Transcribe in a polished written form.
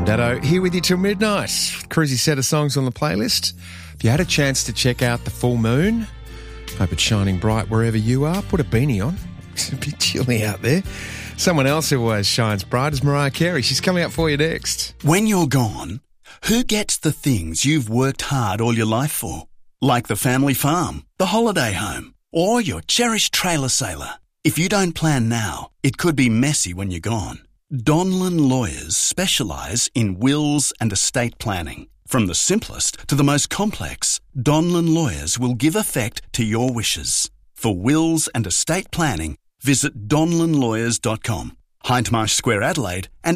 Dado here with you till midnight. Cruisy set of songs on the playlist. If you had a chance to check out the full moon, hope it's shining bright wherever you are. Put a beanie on. It's a bit chilly out there. Someone else who always shines bright is Mariah Carey. She's coming up for you next. When you're gone, who gets the things you've worked hard all your life for? Like the family farm, the holiday home, or your cherished trailer sailor. If you don't plan now, it could be messy when you're gone. Donlan Lawyers specialise in wills and estate planning. From the simplest to the most complex, Donlan Lawyers will give effect to your wishes. For wills and estate planning, visit donlanlawyers.com, Hindmarsh Square, Adelaide, and